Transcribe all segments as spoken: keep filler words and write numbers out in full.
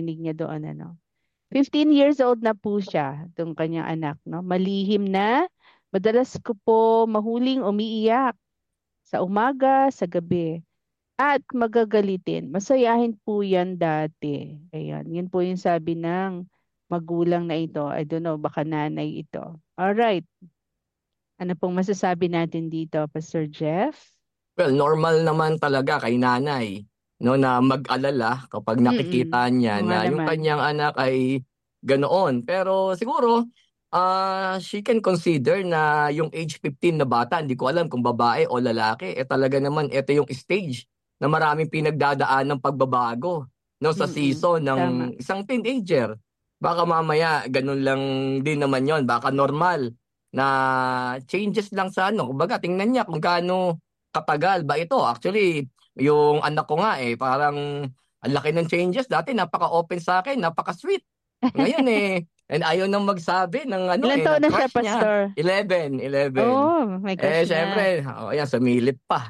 narinig niya doon, ano. fifteen years old na po siya, itong kanyang anak, no? Malihim na, madalas ko po mahuling umiiyak sa umaga, sa gabi. At magagalitin. Masayahin po yan dati. Ayan, yun po yung sabi ng magulang na ito. I don't know, baka nanay ito. Alright, ano pong masasabi natin dito, Pastor Jeff? Well, normal naman talaga kay nanay, no, na mag-alala kapag Mm-mm. nakikita niya Oo nga na yung naman. kanyang anak ay ganoon. Pero siguro, ah she can consider na yung age fifteen na bata, hindi ko alam kung babae o lalaki, eh talaga naman ito yung stage na maraming pinagdadaan ng pagbabago, no, sa Mm-mm. season ng Tama. isang teenager. Baka mamaya ganun lang din naman yon, baka normal na changes lang sa ano. Kumbaga, tingnan niya kung gaano katagal ba ito? Actually, yung anak ko nga eh, parang ang laki ng changes. Dati napaka-open sa akin, napaka-sweet. Ngayon eh, and ayaw nang magsabi ng ano Ilan eh, ng taon na siya, crush niya. Pastor? eleven, eleven. Oh, my Eh, gosh na. syempre, oh, yan, sumilip pa.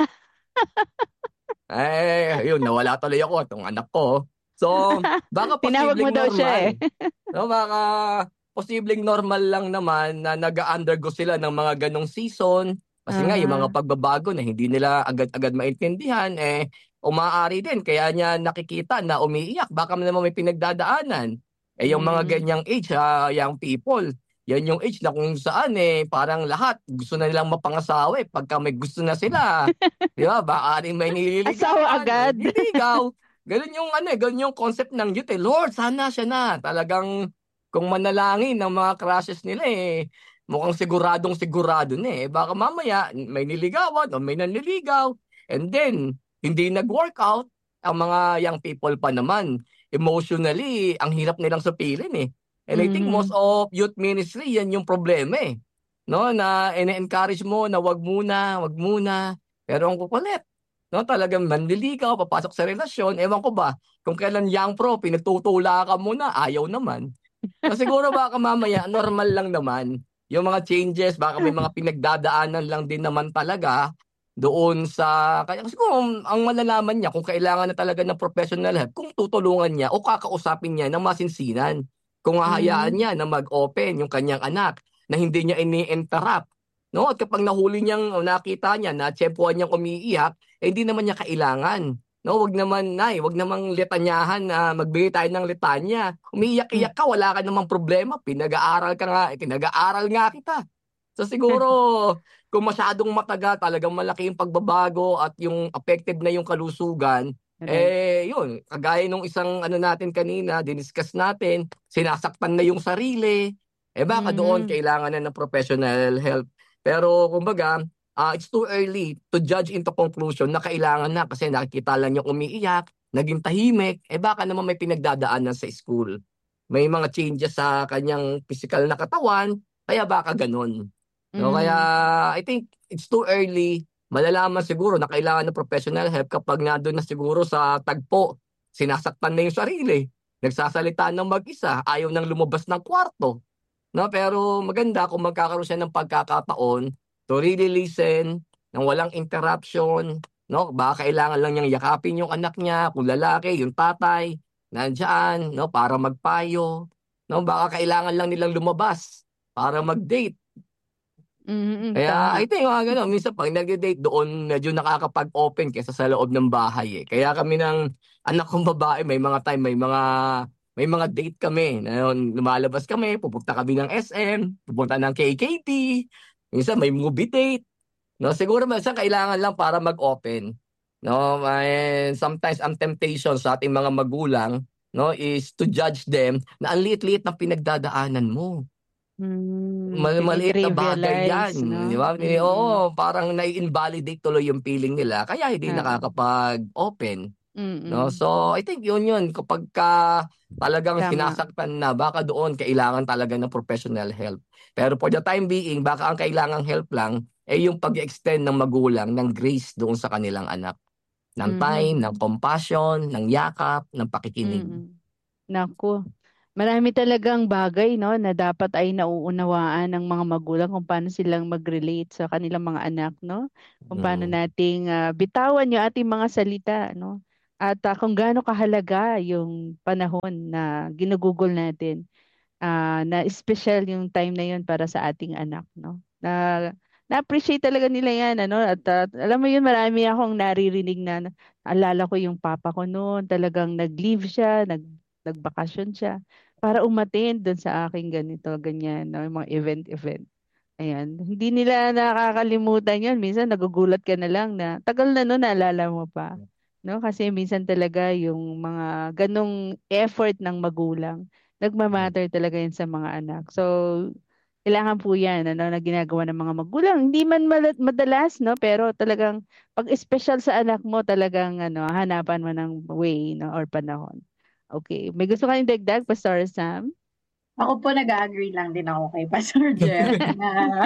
Eh, yun, nawala tuloy ako, itong anak ko. So, baka Tinawag mo posibleng daw siya eh. normal. No, baka posibleng normal lang naman na nag-undergo sila ng mga ganong season. Kasi nga, yung mga Aha. pagbabago na hindi nila agad-agad maintindihan, eh, umaari din. Kaya niya nakikita na umiiyak. Baka naman may pinagdadaanan. Eh, yung mga Mm. ganyang age, ah, young people, yan yung age na kung saan eh, parang lahat gusto na nilang mapangasawa eh, pagka may gusto na sila. Di ba? Baka rin may Asawa nililigawan o agad. nililigaw. Ganun yung ano eh, ganun yung concept ng youth eh. Lord, sana siya na. Talagang kung manalangin ng mga crushes nila eh, mukhang siguradong sigurado na eh. Baka mamaya may niligawan o may nanliligaw. And then, hindi nag-workout. Ang mga young people pa naman, emotionally, ang hirap nilang supilin eh. And I think most Mhm. of youth ministry, yan yung problema eh. No, na ine-encourage mo na wag muna, wag muna. Pero ang kukulit, no, talagang manliligaw, papasok sa relasyon, ewan ko ba, kung kailan young pro, pinagtutula ka muna, ayaw naman. So siguro baka mamaya, normal lang naman. Yung mga changes, baka may mga pinagdadaanan lang din naman talaga doon sa... Kaya kasi kung ang malalaman niya, kung kailangan na talaga ng professional help, kung tutulungan niya o kakausapin niya ng masinsinan. Kung hahayaan Mhm. niya na mag-open yung kanyang anak, na hindi niya ini-interrupt. No? At kapag nahuli niyang, o nakita niya na tsempuhan niyang umiiyak, eh, hindi naman niya kailangan. No, wag naman nay, wag namang litanyahan na magbigay tayo ng litanya. Mm. Umiiyak-iyak ka, wala ka namang problema. Pinag-aaral ka nga, eh, pinag-aaral nga kita. So siguro, kung masyadong matagal, talagang malaki yung pagbabago at yung affected na yung kalusugan, Right. eh yun, kagaya nung isang ano natin kanina, diniscuss natin, sinasaktan na yung sarili, eh baka doon Mhm. kailangan na ng professional help. Pero kumbaga, ah, it's too early to judge into conclusion na kailangan na kasi nakikita lang yung umiiyak, naging tahimik, eh baka naman may pinagdadaanan sa school. May mga changes sa kanyang physical na katawan, kaya baka ganun. No, kaya Mhm. I think it's too early. Malalaman siguro na kailangan ng professional help kapag nandun na siguro sa tagpo. Sinasaktan na yung sarili. Nagsasalita ng mag-isa. Ayaw nang lumabas ng kwarto. No, pero maganda kung magkakaroon siya ng pagkakataon to really listen, nang walang interruption, no? Baka kailangan lang niyang yakapin yung anak niya, kung lalaki, yung tatay, nandiyan, no, para magpayo, no? Baka kailangan lang nilang lumabas para mag-date. Mhm. Kaya Tama. I think mga gano'n, minsan 'pag nagde-date doon medyo nakakapag-open kaysa sa loob ng bahay, eh. Kaya kami ng anak kong babae may mga time, may mga may mga date kami na yun, lumalabas kami, pupunta kami ng S M, pupunta ng K K T, minsan may movie date, 'no? Siguro minsan kailangan lang para mag-open, 'no? And sometimes ang temptation sa ating mga magulang, 'no, is to judge them na ang liit-liit ng pinagdadaanan mo. Hmm, Mal maliit na bagay tini-trivialize, 'yan, 'di 'no? ba? Eh, Mm. oo, parang nai-invalidate tuloy yung feeling nila kaya hindi Oo. nakakapag-open, 'no? Mm. So, I think yun yun kapagka talagang Tama. sinasaktan na baka doon kailangan talaga ng professional help. Pero for the time being baka ang kailangang help lang, eh, yung pag-extend ng magulang ng grace doon sa kanilang anak, ng time, Mhm. ng compassion, ng yakap, ng pakikinig. Mm. Naku, marami talagang bagay 'no, na dapat ay nauunawaan ng mga magulang kung paano silang mag-relate sa kanilang mga anak 'no. Kung paano Mm. nating, ah, bitawan yung ating mga salita 'no, At ah, kung gaano kahalaga yung panahon na ginugugol natin, ah, na special yung time na yun para sa ating anak, no? Na na-appreciate talaga nila yan, ano? At ah, alam mo yun, marami akong naririnig na alala ko yung papa ko noon, talagang nag-leave siya, nag nagbakasyon siya para umattend doon sa aking ganito, ganyan, no? Yung mga event-event. Ayan, hindi nila nakakalimutan yun. Minsan nagugulat ka na lang na tagal na nun, naalala mo pa. No? Kasi minsan talaga yung mga ganong effort ng magulang, nagmamatter talaga yun sa mga anak. So, kailangan po yan, ano, na ginagawa ng mga magulang. Hindi man mala- madalas, no? Pero talagang pag special sa anak mo, talagang ano, hanapan mo ng way, no? Or panahon. Okay. May gusto kayong dagdag, Pastor Sam? Ako po nag-agree lang din ako kay Pastor Jeff na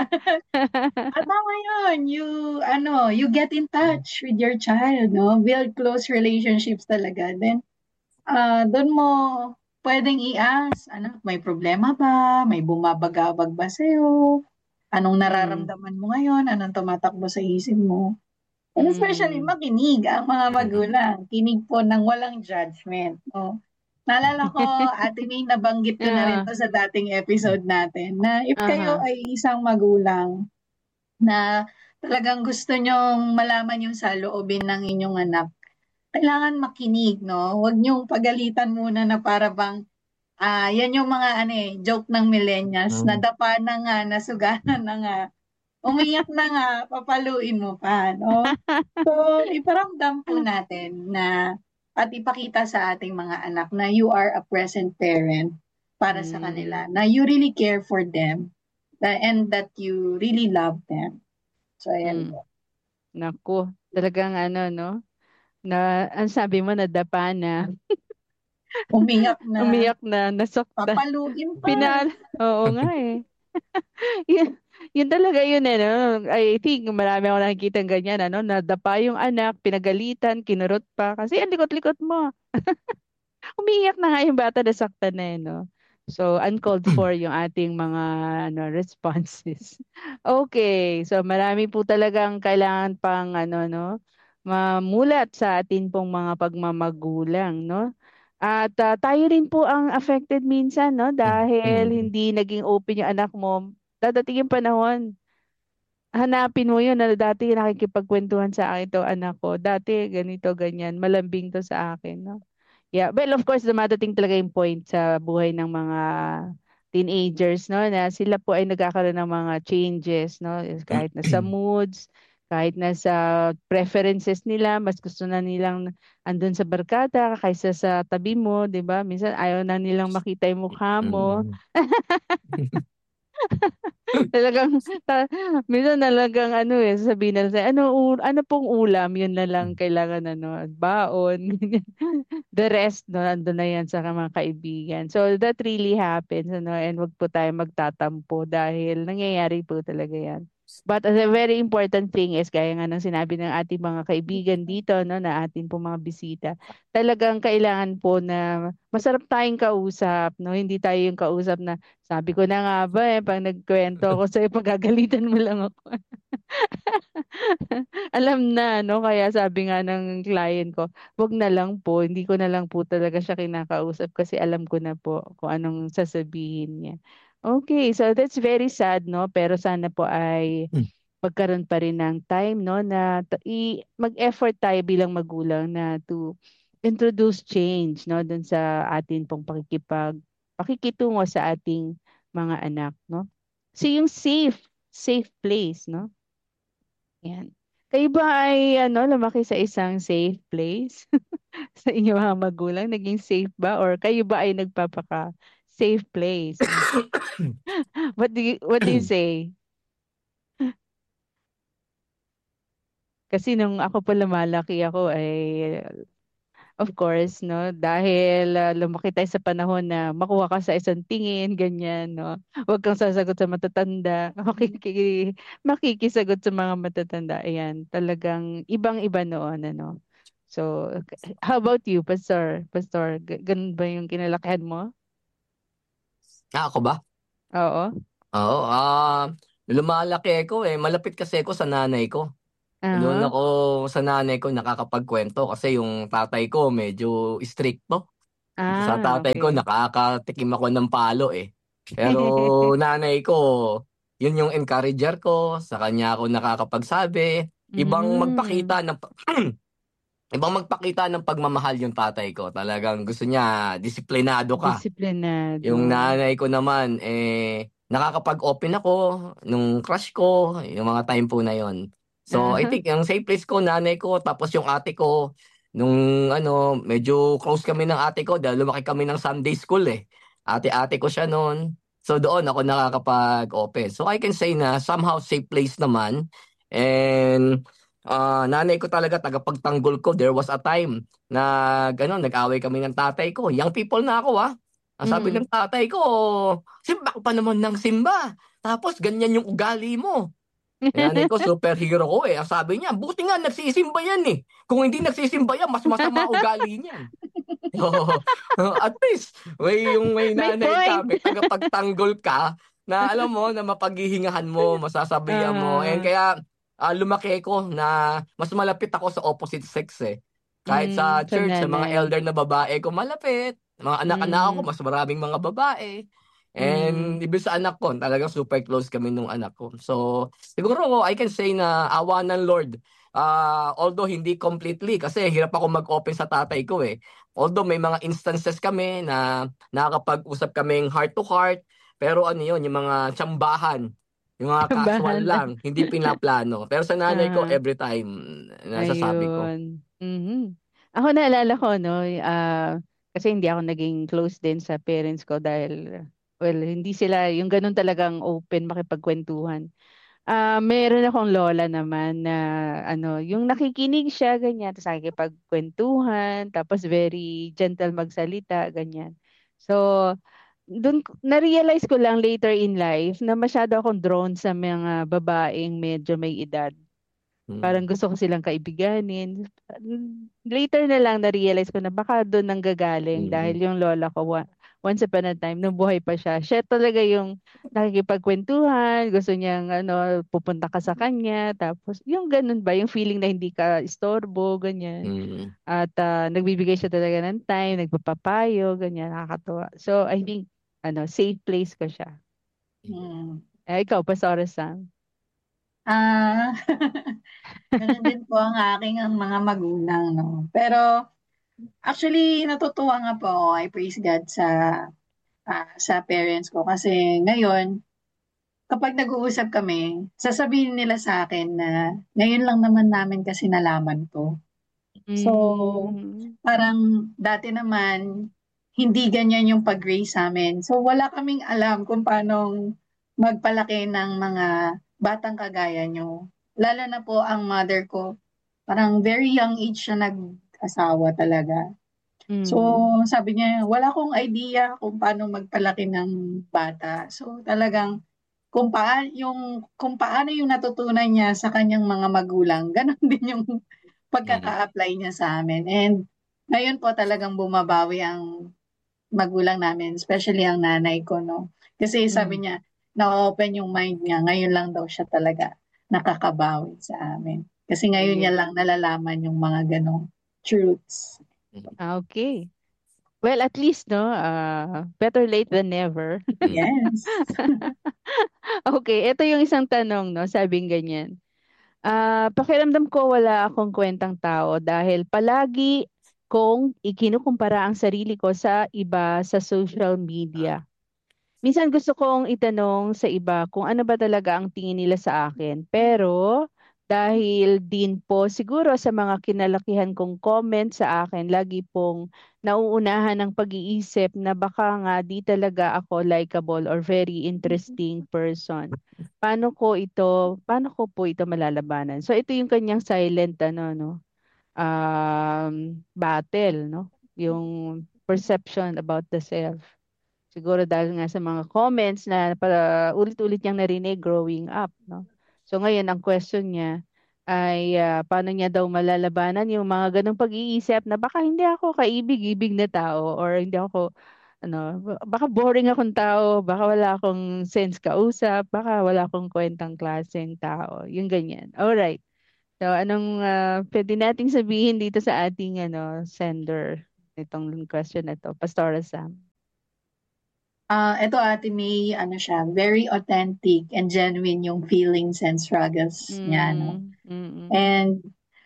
at tama yun, you, ano, you get in touch with your child, no? Build close relationships talaga. Then, ah doon mo pwedeng i-ask, anak, may problema ba? May bumabagabag ba sa'yo? Anong Mm. nararamdaman mo ngayon? Anong tumatakbo sa isip mo? And especially, Mm. makinig ang mga magulang. Kinig po ng walang judgment. No? Naalala ko, Ate May, nabanggit ko na rin Ah, to sa dating episode natin, na if kayo aha. ay isang magulang na talagang gusto nyong malaman yung saloobin ng inyong anak, kailangan makinig, no? Huwag niyong pagalitan muna na para bang, ah, yan yung mga ano eh, joke ng millennials, nadapa na nga, nasugatan na nga, umiyak na nga, papaluin mo pa, no? So, iparamdam po natin na at ipakita sa ating mga anak na you are a present parent para sa Mm, kanila, na you really care for them, that, and that you really love them. So, ayan mm. po. Naku, talagang ano, no? Na, ang sabi mo, nadapa na, Umiyak na, umiyak na, nasaktan. papaluin pa. Pinal, oo nga eh. Yun, yun talaga yun eh, no? I think marami ako nakikita ganyan, ano? Nadapa yung anak, pinagalitan, kinurot pa. Kasi ang likot-likot mo. Umiiyak na nga yung bata, nasaktan na eh, no? So, uncalled for yung ating mga ano, responses. Okay, so marami po talagang kailangan pang ano, no? Mamulat sa atin pong mga pagmamagulang, no? At ah, tayo rin po ang affected minsan, no? Dahil hindi naging open yung anak mo. Dadating yung panahon, hanapin mo yun na dati nakikipagkwentuhan sa akin to anak ko. Dati ganito, ganyan. Malambing to sa akin, no? Yeah, well, of course, dumadating talaga yung point sa buhay ng mga teenagers, no, na sila po ay nagkakaroon ng mga changes, no, kahit na sa moods, kahit na sa preferences nila, mas gusto na nilang andun sa barkada kaysa sa tabi mo, 'di ba? Minsan ayaw na nilang makita yung mukha mo. Talagang ta, minsan talagang ano eh, sasabihin na sa ano u- ano pong ulam, yun na lang kailangan ano, baon. The rest no, nandun na yan sa mga kaibigan. So that really happens, ano, and wag po tayo magtatampo dahil nangyayari po talaga yan. But a very important thing is, gaya nga ng sinabi ng ating mga kaibigan dito, no, na ating po mga bisita, talagang kailangan po na masarap tayong kausap, no? Hindi tayo yung kausap na sabi ko na nga ba eh, pag nagkwento ako sa'yo, pagagalitan mo lang ako. Alam na, no? Kaya sabi nga ng client ko, wag na lang po, hindi ko na lang po talaga siya kinakausap kasi alam ko na po kung anong sasabihin niya. Okay, so that's very sad, no? Pero sana po ay magkaroon pa rin ng time, no, na ta- i mag-effort tayo bilang magulang na to introduce change, no, dun sa atin pong pakikipag pakikitungo sa ating mga anak, no. So yung safe, safe place, no. Yan. Kayo ba ay ano, lumaki sa isang safe place sa inyong mga magulang? Naging safe ba or kayo ba ay nagpapaka safe place? What do you what do you say? Kasi nung ako pa lumalaki ako ay of course, no, dahil ah, lumaki tayo sa panahon na makuha ka sa isang tingin, ganyan, no. Huwag kang sasagot sa matatanda, makiki, makikisagot sa mga matatanda. Ayan, talagang ibang-iba noon, ano. So, k- how about you, Pastor? Pastor, g- ganun ba yung kinalakihan mo? Ah, ako ba? Oo. Oo, ah, lumalaki ako eh. Malapit kasi ako sa nanay ko. Doon Aha. ako sa nanay ko nakakapagkwento kasi yung tatay ko medyo stricto. Sa Ah, tatay ko okay. nakakatikim ako ng palo eh. Pero nanay ko, yun yung encourager ko, sa kanya ako nakakapagsabi. Ibang Mm, magpakita ng ibang magpakita ng pagmamahal yung tatay ko. Talagang gusto niya disiplinado ka. Yung disiplinado. nanay ko naman, eh, nakakapag-open ako nung crush ko, yung mga time po na yon. So, I Aha. think yung safe place ko, nanay ko, tapos yung ate ko, nung ano, medyo close kami ng ate ko dahil lumaki kami ng Sunday school eh. Ate-ate ko siya noon. So, doon ako nakakapag-open. So, I can say na somehow safe place naman. And ah, nanay ko talaga tagapagtanggol ko. There was a time na gano'n, nag-away kami ng tatay ko. Young people na ako ah. Ang sabi ng Mm. tatay ko, simba ka pa naman ng simba. Tapos ganyan yung ugali mo. Yung nanay ko, superhero ko eh. Ang sabi niya, buti nga nagsisimba yan eh. Kung hindi nagsisimba yan, mas masama ugali niyan. Oo. At least, may yung may May nanay ka, point. may tagapagtanggol ka, na alam mo, na mapaghihingahan mo, masasabihan mo. And Ah, kaya, ah, lumaki ko na mas malapit ako sa opposite sex eh. Kahit sa mm, sa church, sa mga nanay. elder na babae ko, malapit. Mga anak-anak ako, Mm, mas maraming mga babae. And mm, ibig sa anak ko, talagang super close kami nung anak ko. So, siguro I can say na awa ng Lord. Ah, although hindi completely kasi hirap ako mag-open sa tatay ko eh. Although may mga instances kami na nakakapag-usap kaming heart to heart, pero ano yun, yung mga tsambahan, yung mga casual tambahan lang. lang, hindi pinaplano. Pero sa nanay ko, Ah, every time, nasasabi ko. ayun. Mhm. Ako naalala ko, no, ah, kasi hindi ako naging close din sa parents ko dahil, well, hindi sila yung ganun talagang open makipagkwentuhan. Ah, meron akong lola naman na ano, yung nakikinig siya ganyan, tapos nakikipagkwentuhan, tapos very gentle magsalita, ganyan. So, doon na-realize ko lang later in life na masyado akong drawn sa mga babaeng medyo may edad. Mm, Parang gusto ko silang kaibiganin. Later na lang na-realize ko na baka doon nanggagaling dahil mm, yung lola ko wa- once upon a time nung buhay pa siya, siya talaga yung nakikipagkwentuhan, gusto niyang ano, pupunta ka sa kanya, tapos yung ganun ba, yung feeling na hindi ka istorbo, ganyan. mm, At ah, nagbibigay siya talaga ng time, nagpapapayo, ganyan, nakakatuwa. So I think ano, safe place ko siya. Hmm. Eh, ikaw, Pastor Sam. Ah, ganun din po ang aking ang mga magulang, 'no. Pero actually natutuwa nga po ako, I praise God sa, ah, sa parents ko kasi ngayon kapag nag-uusap kami, sasabihin nila sa akin na ngayon lang naman namin kasi nalaman 'to. So, Mm, parang dati naman hindi ganyan yung pag-raise sa'min. So, wala kaming alam kung paanong magpalaki ng mga batang kagaya niyo. Lalo na po ang mother ko, parang very young age siya nag-asawa talaga. So, mm, sabi niya, wala akong idea kung paano magpalaki ng bata. So, talagang kung paa yung kung paano yung natutunan niya sa kanyang mga magulang, gano'n din yung mm, pagkaka-apply niya sa amin. And ngayon po talagang bumabawi ang magulang namin, especially ang nanay ko, 'no. Kasi sabi mm. niya, na-o-open yung mind niya, ngayon lang daw siya talaga nakakabawi sa amin. Kasi ngayon niya lang Ayun. nalalaman yung mga gano'ng truths. mm, Ah, okay. Well, at least, no, uh, better late than never. mm, Yes. Okay, ito yung isang tanong, no, sabing ganyan. Ah, pakiramdam ko wala akong kwentang tao dahil palagi kong ikinukumpara ang sarili ko sa iba sa social media. Minsan gusto kong itanong sa iba kung ano ba talaga ang tingin nila sa akin. Pero dahil din po siguro sa mga kinalakihan kong comment sa akin, lagi pong nauunahan ng pag-iisip na baka nga di talaga ako likable or very interesting person. Paano ko ito, paano ko po ito malalabanan? So ito yung kanyang silent ano no, um, battle no, yung perception about the self. Siguro dahil nga sa mga comments na para ulit-ulit niyang narinig growing up, no? So ngayon ang question niya ay ah, paano niya daw malalabanan yung mga ganong pag-iisip na baka hindi ako kaibig-ibig na tao or hindi ako ano, ba- baka boring akong tao, baka wala akong sense kausap, baka wala akong kwentang klaseng tao, yung ganyan. All right. So, anong ah, pwede nating sabihin dito sa ating ano, sender nitong question na to, Pastora Sam? Ah, ito Ate May, ano siya, very authentic and genuine yung feelings and struggles niya, no? Mm, mm, And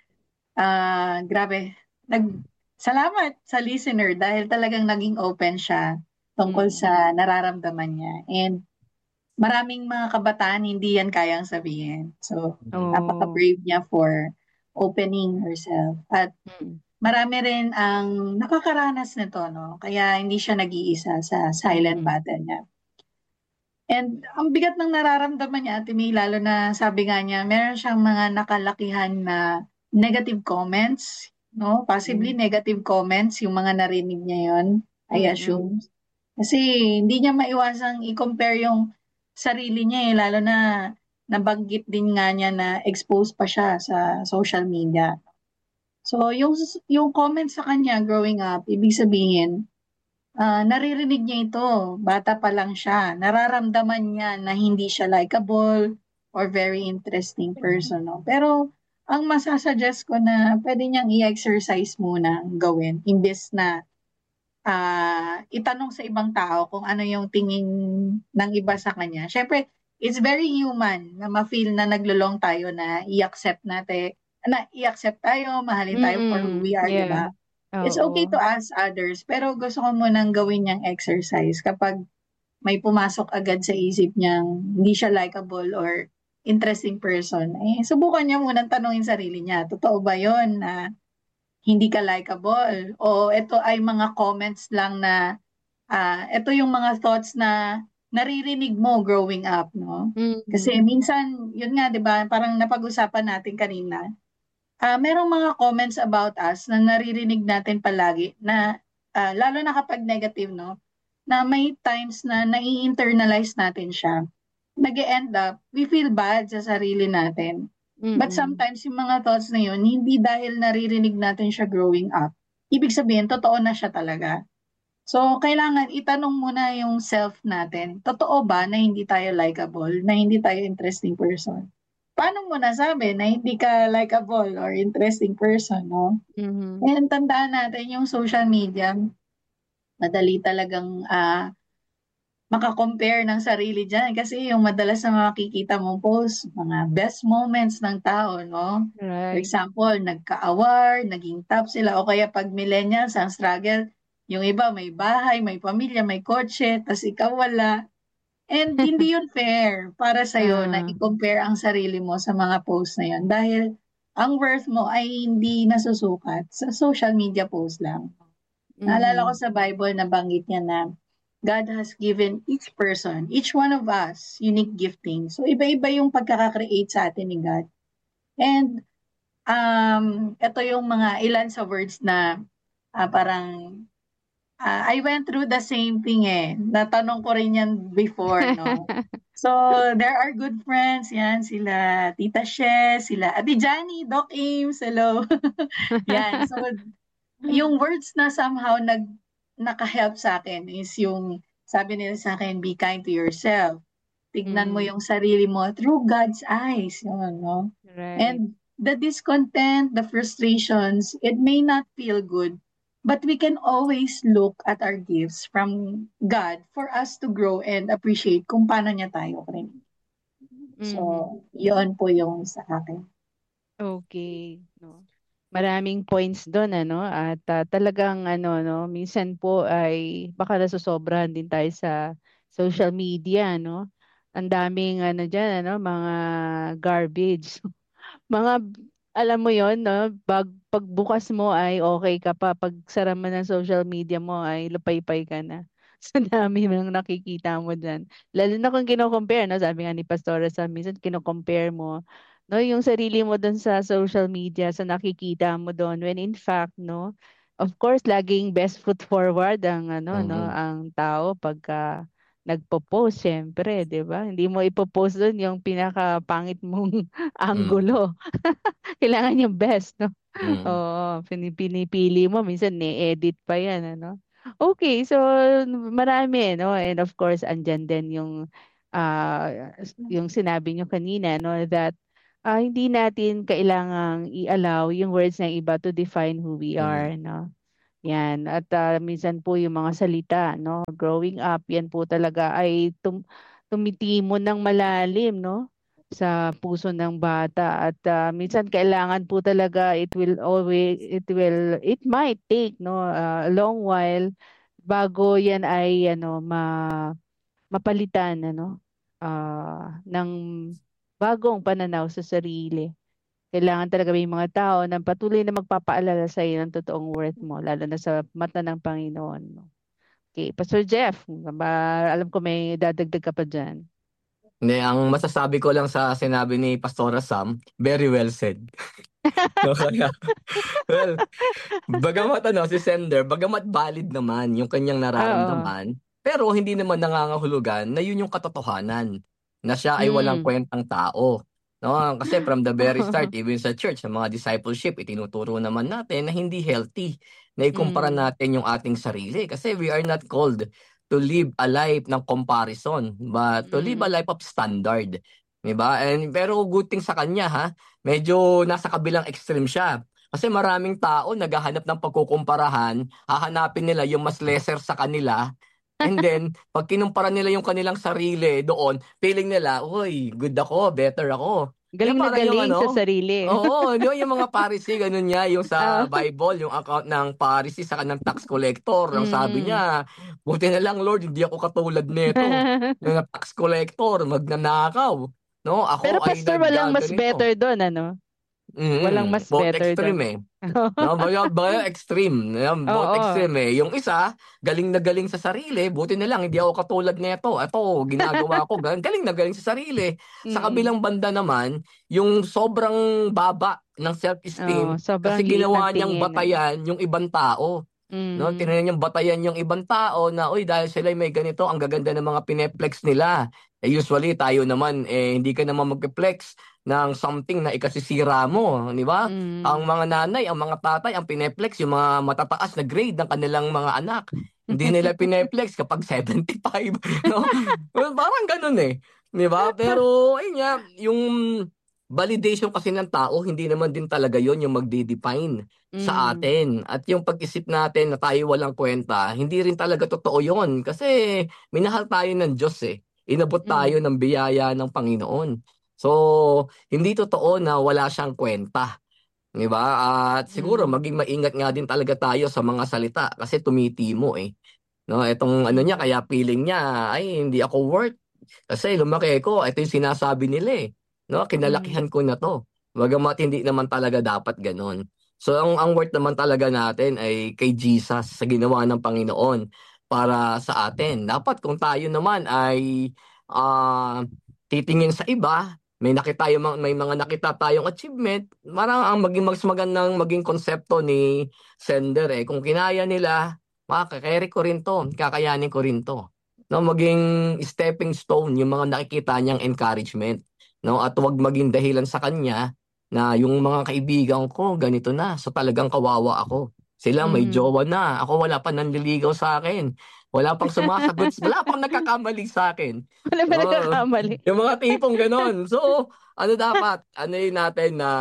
ah, grabe, nag salamat sa listener dahil talagang naging open siya tungkol mm. sa nararamdaman niya. And maraming mga kabataan hindi yan kayang sabihin. So, Oh. napaka-brave niya for opening herself. At Mm, marami rin ang nakakaranas nito, no? Kaya hindi siya nag-iisa sa silent mm, battle niya. And ang bigat ng nararamdaman niya, Ate May, lalo na sabi nga niya, meron siyang mga nakalakihan na negative comments, no? Possibly mm, negative comments, yung mga narinig niya yon, I mm, assume. Kasi hindi niya maiwasang i-compare yung sarili niya eh, lalo na nabanggit din nga niya na exposed pa siya sa social media. So, yung, yung comments sa kanya growing up, ibig sabihin, Ah, naririnig niya ito, bata pa lang siya. Nararamdaman niya na hindi siya likable or very interesting person, 'no. Pero ang masa-suggest ko na puwede niyang i-exercise muna gawin imbes na, ah, itanong sa ibang tao kung ano yung tingin ng iba sa kanya. Siyempre, it's very human na ma-feel na naglo-long tayo na i-accept natin na i-accept tayo, mahalin tayo for who we mm. are, 'di Yeah. ba? It's okay to Oo. ask others, pero gusto ko munang gawin niyang exercise kapag may pumasok agad sa isip niyang hindi siya likable or interesting person, eh, subukan niya munang tanungin sarili niya, totoo ba yun na hindi ka likable o ito ay mga comments lang na, ah, ito yung mga thoughts na naririnig mo growing up, 'no? Kasi Mm, minsan yun nga 'di ba, parang napag-usapan natin kanina, ah, merong mga comments about us na naririnig natin palagi na, ah, lalo na kapag negative 'no, na may times na nai-internalize natin siya. Nag-e-end up, we feel bad sa sarili natin. But mm, sometimes yung mga thoughts na yun, hindi dahil naririnig natin siya growing up, ibig sabihin totoo na siya talaga. So, kailangan itanong muna yung self natin, totoo ba na hindi tayo likable, na hindi tayo interesting person? Paano mo nasabi na hindi ka likable or interesting person, 'no? mhm. And tandaan natin yung social media, madali talagang, ah, maka-compare ng sarili diyan kasi yung madalas na makikita mong post, mga best moments ng tao, 'no? For Right. example, nagka-award, naging top sila o kaya 'pag millennials ang struggle, yung iba may bahay, may pamilya, may kotse, tas ikaw wala. And hindi yun fair para sa'yo na Ah, i-compare ang sarili mo sa mga post na yun dahil ang worth mo ay hindi nasusukat sa social media post lang. Naalala ko mhm, sa Bible nabanggit niya na God has given each person, each one of us, unique gifting. So iba-iba yung pagkaka-create sa atin ni God. And um, ito yung mga ilan sa words na ah, parang ah, I went through the same thing eh. Natanong ko rin yan before, no? So, there are good friends, yan, sila Tita She, sila Ate Johnny, Doc Ames, hello. Yan, so yung words na somehow nag naka-help sa'kin is yung sabi nila sa'kin, "Be kind to yourself. Tignan mo Mm, yung sarili mo through God's eyes." Yun 'no. right. And the discontent, the frustrations, it may not feel good, but we can always look at our gifts from God for us to grow and appreciate kung paano niya tayo training. So, Mhm. yun po yung sa akin. Okay, 'no. Maraming points do'n ano at, ah, talagang ano 'no, minsan po ay baka nasosobrahan din tayo sa social media 'no. Ang daming ano diyan ano, mga garbage. Mga alam mo yon 'no, bag pagbukas mo ay okay ka pa, pagsara mo ng social media mo ay lupaypay ka na. Sa dami ng nakikita mo diyan. Lalo na kung kino-compare 'no, sabi nga ni Pastora Sam minsan kino-compare mo 'no, yung sarili mo dun sa social media, sa nakikita mo dun when in fact 'no, of course laging best foot forward ang ano 'no, Mm. ang tao pagka nagpo-post siyempre 'di ba? Hindi mo ipo-post dun yung pinakapangit mong Mm. anggulo. Kailangan yung best 'no? Mm. Oo, pini pinipili mo minsan ni-edit pa 'yan ano. Okay, so marami 'no and of course andiyan din yung, ah, yung sinabi niyo kanina 'no that ah, hindi natin kailangang i-allow yung words ng iba to define who we Mm. are, no? Yan. At ah, minsan po yung mga salita, no? Growing up, yan po talaga ay tum tumitimo ng malalim, no? Sa puso ng bata. At ah, minsan kailangan po talaga it will always, it will, it might take, no? ah, a long while bago yan ay, ano, ma mapalitan, ano? ah, ng bagong pananaw sa sarili. Kailangan talaga may mga tao na patuloy na magpapaalala sa iyo ng totoong worth mo, lalo na sa mata ng Panginoon. No? Okay, Pastor Jeff, ba, alam ko may dadagdag ka pa dyan. Hindi, ang masasabi ko lang sa sinabi ni Pastora Sam, very well said. No, kaya, well, bagamat ano, si Sender, bagamat valid naman yung kanyang Oo. nararamdaman, pero hindi naman nangangahulugan na yun yung katotohanan, na siya ay walang Mm. kwentang tao. No, kasi from the very start, even sa church, sa mga discipleship, itinuturo naman natin na hindi healthy na ikumpara Mm. natin yung ating sarili. Kasi we are not called to live a life ng comparison, but to live a Mm. life of standard. Diba? And, pero good thing sa kanya, ha, medyo nasa kabilang extreme siya. Kasi maraming tao naghahanap ng pagkukumparahan, hahanapin nila yung mas lesser sa kanila, and then, pag kinumpara nila yung kanilang sarili doon, feeling nila, uy, good ako, better ako. Yan Galing na parang yung galing sa ano, sarili. oo, di ba yung mga Pharisee, ganun niya, yung sa Oo. Bible, yung account ng Pharisee sa kanang tax collector. Ang sabi Mm. niya, buti na lang, Lord, hindi ako katulad nito. Na tax collector, magnanakaw. No, Pero ako ay pastor, walang mas naggaganito. better doon, ano? Walang Mm, mas both better extreme doon. eh. No, bayo bayo extreme. Yan, both Oo. extreme eh. Yung isa, galing na galing sa sarili, buti na lang hindi ako katulad nito. Ito, ginagawa ko, gal- galing na galing sa sarili. Sa Mm. kabilang banda naman, yung sobrang baba ng Oo, self-esteem sobrang kasi liit ng ginawa niyang tingin, ano? batayan yung ibang tao. No, Mm. tinanong niyang batayan yung ibang tao na, uy, dahil sila may ganito, ang gaganda ng mga pineplex nila. Eh, usually, tayo naman, eh, hindi ka naman magpe-flex ng something na ikasisira mo, di ba? Ang Mm. mga nanay, ang mga tatay, ang pineplex, yung mga matataas na grade ng kanilang mga anak. Hindi nila pineplex kapag seventy-five, no? Well, parang ganun eh. Di ba? Pero, ayun nga, yung validation kasi ng tao, hindi naman din talaga yon yung magde-define sa Mm. atin. At yung pag-isip natin na tayo walang kwenta, hindi rin talaga totoo yon. Kasi minahal tayo ng Diyos eh. Inabot tayo Mm. ng biyaya ng Panginoon. So, hindi totoo na wala siyang kwenta. 'Di ba? At siguro Mm. maging maingat nga din talaga tayo sa mga salita kasi tumitimo eh. No, etong ano niya Mm. kaya feeling niya ay hindi ako worth kasi lumaki ko, ito yung sinasabi nila eh. No, Mm. kinalakihan ko na to. Bagamat hindi naman talaga dapat ganun. So ang ang worth naman talaga natin ay kay Jesus sa ginawa ng Panginoon para sa atin. Dapat kung tayo naman ay ah, titingin sa iba, may nakita tayo may mga nakita tayong achievement, parang ang maging mas magandang maging konsepto ni sender eh kung kinaya nila, makaka-carry ko rin to, kakayanin ko rin to. No, maging stepping stone yung mga nakikita niyang encouragement, no? At 'wag maging dahilan sa kanya na yung mga kaibigan ko ganito na, so talagang kawawa ako. Sila may Mm. jowa na, ako wala pa nanliligaw sa akin. Wala pang sumasagot, wala pang nagkakamali sa akin. Wala pa Oo, nagkakamali. yung mga tipong gano'n. So, ano dapat, ano yun natin na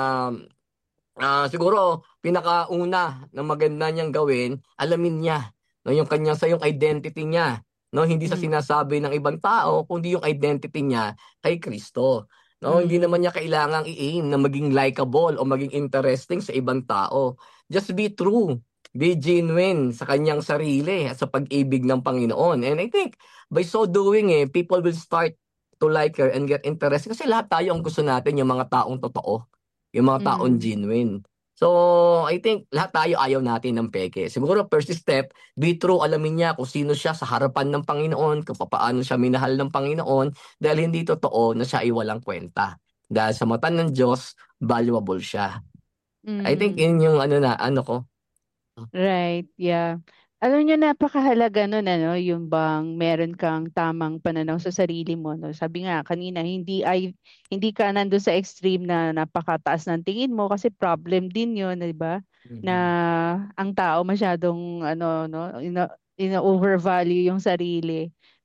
ah, siguro pinakauna na maganda niyang gawin, alamin niya no yung kanya sa yung identity niya, no hindi sa Mm. sinasabi ng ibang tao kundi yung identity niya kay Kristo. No, hindi naman Mm. niya kailangang i-aim na maging likable o maging interesting sa ibang tao. Just be true. Be genuine sa kanyang sarili at sa pag-ibig ng Panginoon. And I think by so doing eh, people will start to like her and get interested. Kasi lahat tayo ang gusto natin yung mga taong totoo. Yung mga taong Mm. genuine. So, I think lahat tayo ayaw natin ng peke. Siguro first step, be true, alamin niya kung sino siya sa harapan ng Panginoon, kung paano siya minahal ng Panginoon, dahil hindi totoo na siya ay walang kwenta. Dahil sa mata ng Diyos, valuable siya. I think Mm. yun yung ano na, ano ko. Right, yeah. Alam niyo napakahalaga nun ano, yung bang meron kang tamang pananaw sa sarili mo, no? Sabi nga kanina, hindi ay hindi ka nando'n sa extreme na napakataas ng tingin mo kasi problem din 'yun, 'di ba? Na Mhm. ang tao masyadong ano, no, ino ino-overvalue yung sarili.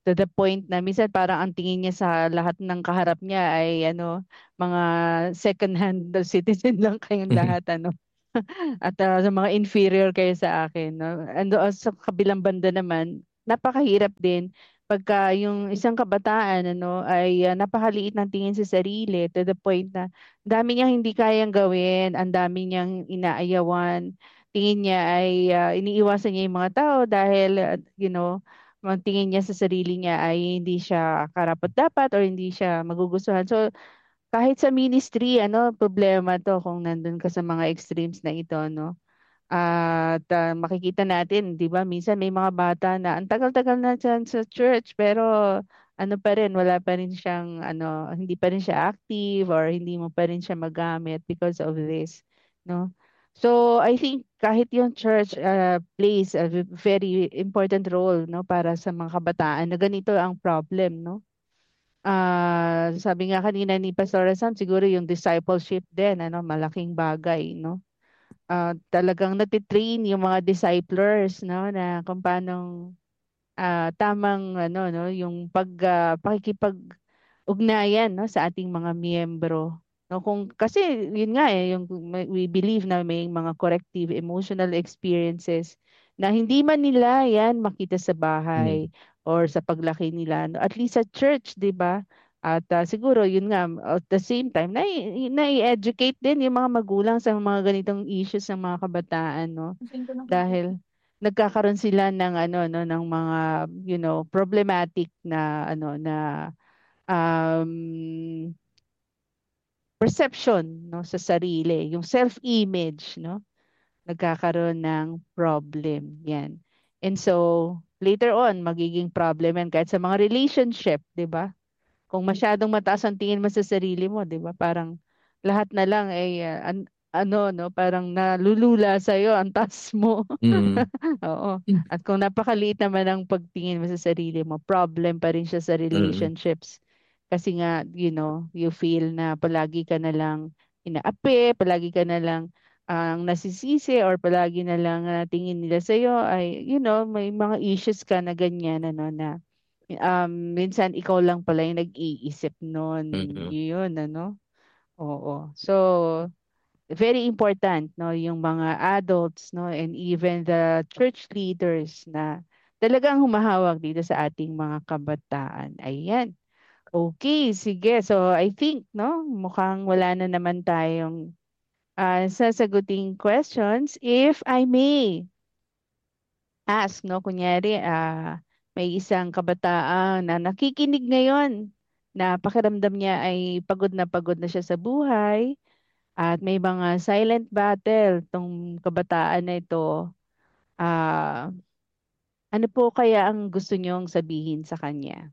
to the point na minsan parang ang tingin niya sa lahat ng kaharap niya ay ano, mga second hand citizen lang kayong lahat ano. At ah, sa mga inferior kayo sa akin, no? Ando ah, sa kabilang banda naman, napakahirap din pagka yung isang kabataan ano ay ah, napakaliit ng tingin sa sarili to the point na ang dami niyang hindi kayang gawin, ang dami niyang inaayawan. Tingin niya ay ah, iniiwasan niya yung mga tao dahil ah, you know, ang tingin niya sa sarili niya ay hindi siya karapat-dapat or hindi siya magugustuhan. So kahit sa ministry, ano, problema to kung nandun ka sa mga extremes na ito, no? At ah, makikita natin, 'di ba, minsan may mga bata na ang tagal-tagal na dyan sa church pero ano pa rin, wala pa rin siyang ano, hindi pa rin siya active or hindi mo pa rin siya magamit because of this, no? So, I think kahit yung church uh, plays a v- very important role, no, para sa mga kabataan na ganito ang problem, no? Ah, sabi nga kanina ni Pastor Sam, siguro yung discipleship din, ano, malaking bagay, no? Ah, talagang natitrain yung mga disciplers, no, na kung paano ah, tamang ano, no, yung pag ah, pakikipag-ugnayan, no, sa ating mga miyembro. No, kung kasi yun nga eh, yung may- we believe na may mga corrective emotional experiences na hindi man nila yan makita sa Mm. bahay or sa paglaki nila, no, at least sa church, 'di ba? At ah, siguro yun nga at the same time na na-educate din yung mga magulang sa mga ganitong issues ng mga kabataan, no? Dahil nagkakaroon sila ng ano no ng mga you know problematic na ano na um, perception no sa sarili, yung self-image no nagkakaroon ng problem yan. And so later on magiging problem yan kahit sa mga relationship, 'di ba? Kung masyadong mataas ang tingin mo sa sarili mo, 'di ba? Parang lahat na lang ay ah, an- ano no, parang nalulula sa iyo ang taas mo. Mm. Oo. At kung napakaliit naman ang pagtingin mo sa sarili mo, problem pa rin siya sa Mm. relationships. Kasi nga, you know, you feel na palagi ka na lang inaapi, palagi ka na lang ang nasisisi or palagi na lang ah, tingin nila sa iyo ay, you know, may mga issues ka na ganyan, ano, na um, minsan ikaw lang pala yung nag-iisip nun. Mm. Yun, ano? Oo. So, very important no yung mga adults no and even the church leaders na talagang humahawak dito sa ating mga kabataan. Ayan. Okay, sige. So I think no mukhang wala na naman tayong ah, sasaguting questions. If I may ask no kunyari ah may isang kabataan na nakikinig ngayon na pakiramdam niya ay pagod na pagod na siya sa buhay at may mga silent battle tong kabataan na ito. Ah, ano po kaya ang gusto niyong sabihin sa kanya?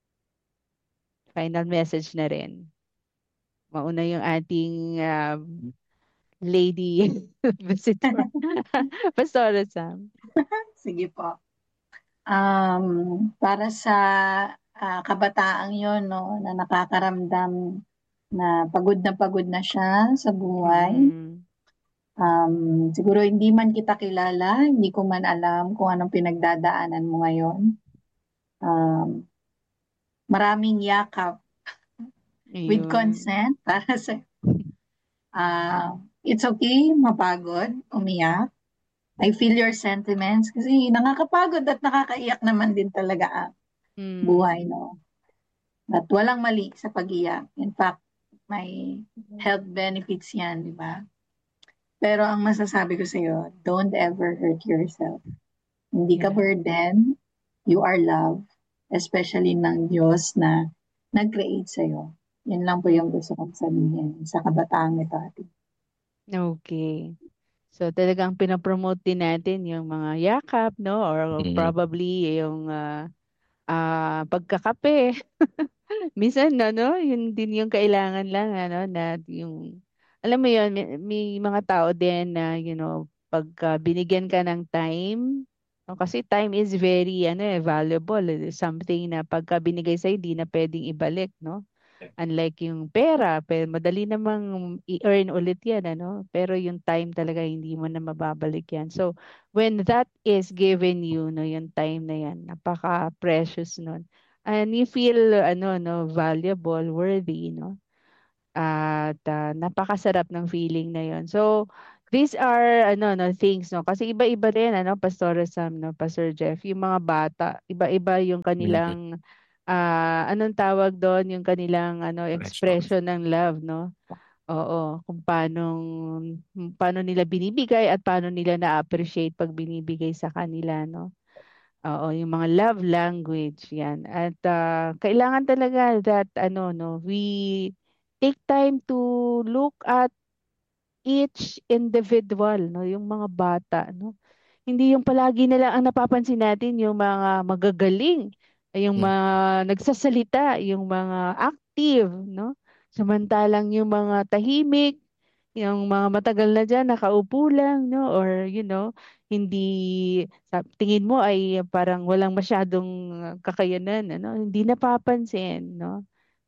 Final message na rin. Mauna yung ating ah, lady visitor. Pastora Sam. Sige po. Um, para sa ah, kabataang yon no, na nakakaramdam na pagod na pagod na siya sa buhay. Mm-mm. Um, siguro hindi man kita kilala, hindi ko man alam kung anong pinagdadaanan mo ngayon. Um, maraming yakap with Ayun. consent para sa ah it's okay mapagod, umiyak. I feel your sentiments kasi nakakapagod at nakakaiyak naman din talaga ang buhay, Mm. no? At walang mali sa pag-iyak. In fact, may health benefits yan, di ba? Pero ang masasabi ko sa'yo, don't ever hurt yourself. Hindi ka Yeah. burden, you are loved, especially ng Diyos na nag-create sa'yo. Yan lang po yung Mm. gusto kong sabihin sa kabataang ito, ate. Okay. So talagang pinapromote din natin yung mga yakap, no? Or Mm. probably yung ah, ah, pagkakape. Minsan ano, yun din yung kailangan lang ano na yung alam mo yun, may, may mga tao din na you know, pagka binigyan ka ng time, no, kasi time is very ano eh, valuable, eh, something na pagka binigay sa'yo, di na pwedeng ibalik, no? Unlike yung pera, pero madali namang i-earn ulit yan, ano? Pero yung time talaga hindi mo na mababalik yan. So, when that is given you, no, yung time na yan, napaka-precious nun. And you feel, ano, no, valuable, worthy, no? At ah, napakasarap ng feeling na yon. So, these are ano no things no kasi iba-iba rin ano Pastor Sam no Pastor Jeff yung mga bata iba-iba yung Mm. kanilang ah anong tawag doon yung kanilang ano Questions. expression ng love no. Oo, kung paano paano nila binibigay at paano nila na-appreciate pag binibigay sa kanila no. Oo, yung mga love language, yan. At ah, kailangan talaga that ano no, we take time to look at each individual, no, yung mga bata, no. Hindi yung palagi na lang ang napapansin natin yung mga magagaling, yung Mm. mga nagsasalita, yung mga active, no. Samantalang yung mga tahimik, yung mga matagal na diyan nakaupo lang, no, or you know, hindi sa tingin mo ay parang walang masyadong kakayanan, ano, hindi napapansin, no.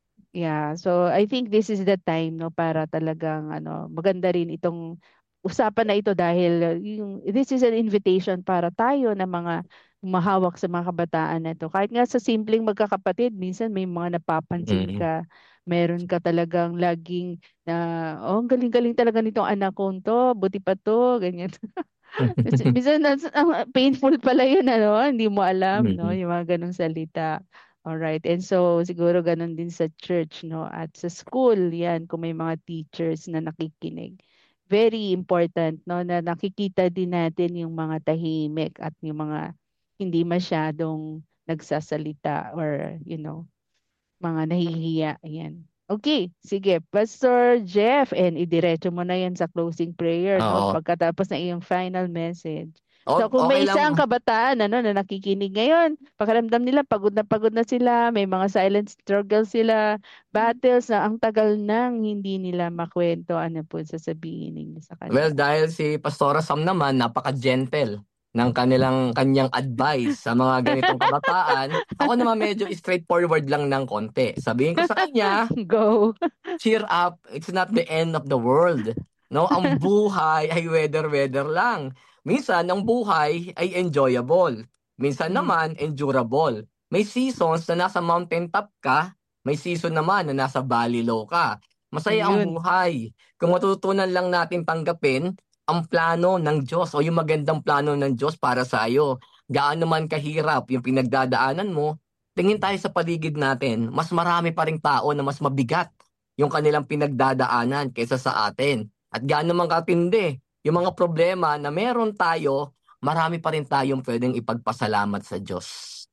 Yeah, so I think this is the time no para talagang ano, maganda rin itong usapan na ito dahil uh, yung this is an invitation para tayo na mga mahawak sa mga kabataan na ito. Kahit nga sa simpleng magkakapatid, minsan may mga napapansin Mm. ka, meron ka talagang laging na, oh, ang galing-galing talaga nitong anak ko to, buti pa to, ganyan. Minsan minsan nas ang painful pala yun ano, hindi mo alam 'no, Mm. yung mga gano'ng salita. Alright, and so siguro gano'n din sa church 'no, at sa school 'yan kung may mga teachers na nakikinig. Very important 'no, na nakikita din natin yung mga tahimik at yung mga hindi masyadong nagsasalita or you know, mga nahihiya, ayan. Okay, sige. Pastor Jeff, and idiretso mo na yan sa closing prayer, no? Oo. Pagkatapos na iyong final message. So O- kung okay may lang. isang kabataan ano, na nakikinig ngayon, pakiramdam nila pagod na pagod na sila, may mga silent struggle sila, battles na ang tagal nang hindi nila makwento, ano po sasabihin ninyo sa Well, kanila? dahil si Pastora Sam naman napaka-gentle ng kanilang kanyang advice sa mga ganitong kabataan, ako naman medyo straightforward lang ng konti. Sabihin ko sa kanya, Go. cheer up, it's not the end of the world. No, ang buhay ay weather-weather lang. Minsan ang buhay ay enjoyable. Minsan Mm, naman endurable. May seasons na nasa mountaintop ka, may season naman na nasa valley low ka. Masaya ang ayun. buhay. Kung matutunan lang natin tanggapin ang plano ng Diyos o yung magandang plano ng Diyos para sa iyo. Gaano man kahirap yung pinagdadaanan mo, tingin tayo sa paligid natin, mas marami pa ring tao na mas mabigat yung kanilang pinagdadaanan kaysa sa atin. At gaano man katindi, yung mga problema na meron tayo, marami pa rin tayong pwedeng ipagpasalamat sa Diyos.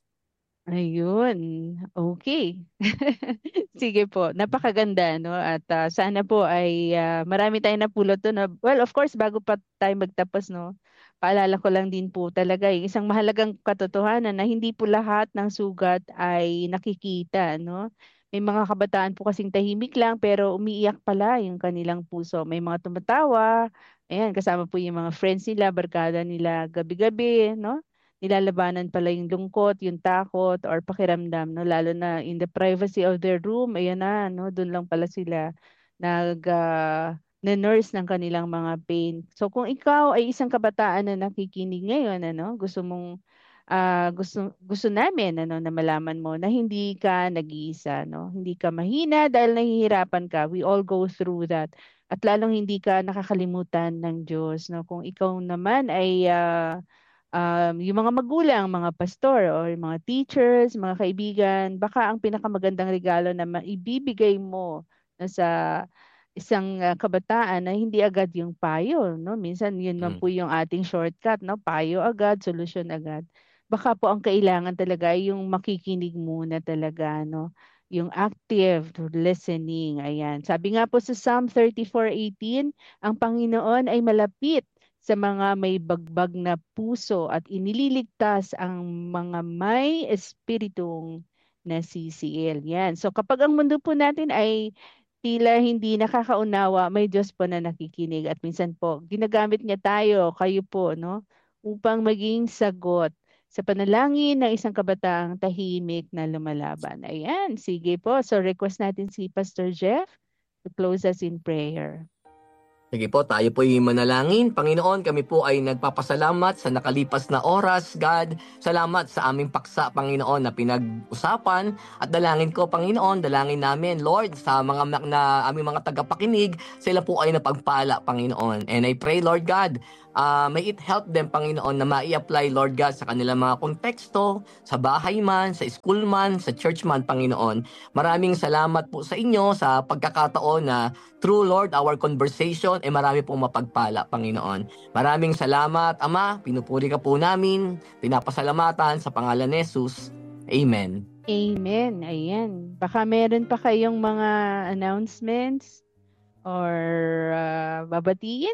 Ayun, okay. Sige po, napakaganda 'no at, ah, sana po ay, ah, marami tayong napulot dun 'no. Well, of course bago pa tayo magtapos 'no, paalala ko lang din po talaga yung isang mahalagang katotohanan na hindi po lahat ng sugat ay nakikita 'no. May mga kabataan po kasing tahimik lang pero umiiyak pala yung kanilang puso. May mga tumatawa, ayan kasama po yung mga friends nila, barkada nila gabi-gabi no. Nilalabanan pala yung lungkot, yung takot or pakiramdam 'no, lalo na in the privacy of their room, ayan na 'no, dun lang pala sila nag ah, na-nurse ng kanilang mga pain. So kung ikaw ay isang kabataan na nakikinig ngayon ano, gusto mong ah, gusto gusto namin ano na malaman mo na hindi ka nag-iisa 'no, hindi ka mahina dahil nahihirapan ka. We all go through that. At lalong hindi ka nakakalimutan ng Diyos 'no. Kung ikaw naman ay ah um, yung mga magulang, mga pastor or yung mga teachers, mga kaibigan, baka ang pinakamagandang regalo na maibibigay mo na sa isang ah, kabataan na hindi agad yung payo, no? Minsan yun man Mm. po yung ating shortcut, no? Payo agad, solusyon agad. Baka po ang kailangan talaga ay yung makikinig muna talaga, no? Yung active listening, ayan. Sabi nga po sa Psalm thirty-four eighteen, ang Panginoon ay malapit sa mga may bagbag na puso at inililigtas ang mga may espiritong nasisiil. Yan. So kapag ang mundo po natin ay tila hindi nakakaunawa, may Diyos po na nakikinig at minsan po ginagamit niya tayo, kayo po, no, upang maging sagot. sa panalangin ng isang kabataang tahimik na lumalaban. Ayan, sige po. So request natin si Pastor Jeff to close us in prayer. Sige po, tayo po yung manalangin. Panginoon, kami po ay nagpapasalamat sa nakalipas na oras. God, salamat sa aming paksa, Panginoon, na pinag-usapan. At dalangin ko, Panginoon, dalangin namin, Lord, sa mga na aming mga tagapakinig, sila po ay napagpala, Panginoon. And I pray, Lord God, uh, may it help them, Panginoon, na mai-apply, Lord God, sa kanilang mga konteksto, sa bahay man, sa school man, sa church man, Panginoon. Maraming salamat po sa inyo sa pagkakataon na through, Lord, our conversation, eh marami pong mapagpala, Panginoon. Maraming salamat, Ama. Pinupuri ka po namin. Pinapasalamatan sa pangalan ni Jesus. Amen. Amen. Ayan. Baka meron pa kayong mga announcements or uh, babatiin?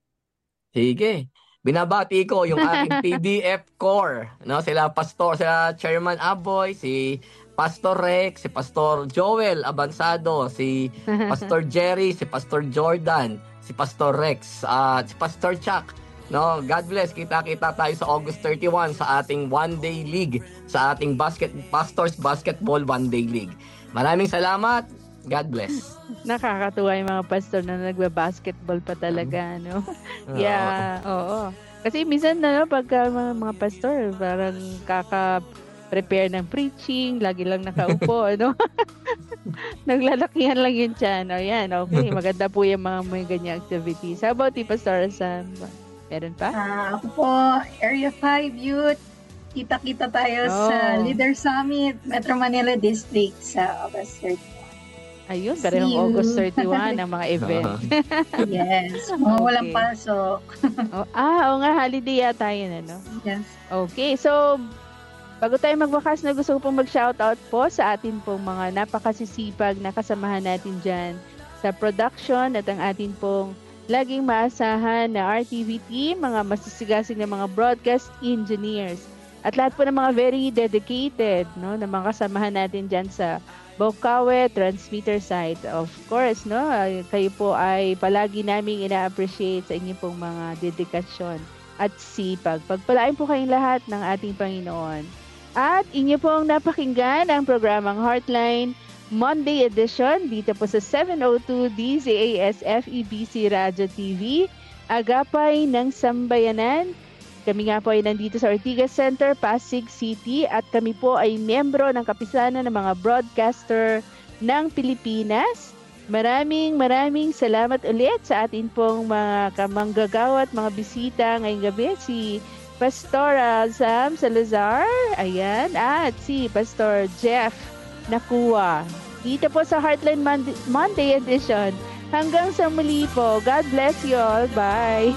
Sige. Binabati ko yung aking P D F core. No? Sila Pastor, sila Chairman Aboy, si Pastor Rex, si Pastor Joel Abansado, si Pastor Jerry, si Pastor Jordan, si Pastor Rex, at uh, si Pastor Chuck. No, God bless. Kita-kita tayo sa August thirty-first sa ating one-day league, sa ating basket Pastors Basketball one-day league. Maraming salamat. God bless. Nakakatuwa yung mga pastor na nagba-basketball pa talaga, no? Yeah, oo. Kasi minsan na, no, pagka mga, mga pastor, parang kaka-prepare ng preaching, lagi lang nakaupo, ano? Naglalakihan lang yung tiyan. O yan, okay. Maganda po yung mga may ganyang activities. How about you, Pastor Sam? Meron pa? Uh, ako po, Area five Youth. Kita-kita tayo Oh. sa Leader Summit, Metro Manila District sa August thirty. Ayun, See parehong you. August thirty-first ang mga event. Yes, mga walang Okay. pasok. Oh, ah, oo nga, holiday yata yun, ano? Yes. Okay, so bago tayo magwakas na gusto ko pong mag-shoutout po sa atin pong mga napakasisipag na kasamahan natin dyan sa production at ang atin pong laging maasahan na R T V team, mga masisigasig na mga broadcast engineers at lahat po ng mga very dedicated, no, na mga kasamahan natin dyan sa Bocaue transmitter site. Of course, no, kayo po ay palagi naming ina-appreciate sa inyong pong mga dedikasyon at sipag. Pagpalain po kayong lahat ng ating Panginoon. At inyo pong napakinggan ang programang Heartline Monday edition dito po sa seven oh two D Z A S F E B C Radio T V, Agapay ng Sambayanan. Kami nga po ay nandito sa Ortigas Center, Pasig City at kami po ay miyembro ng kapisanan ng mga broadcaster ng Pilipinas. Maraming maraming salamat ulit sa atin pong mga kamanggagawa at mga bisita ngayong gabi. Si Pastor Sam Salazar, ayan, at si Pastor Jeff Nakua. Dito po sa Heartline Monday, Monday edition. Hanggang sa muli po. God bless you all. Bye.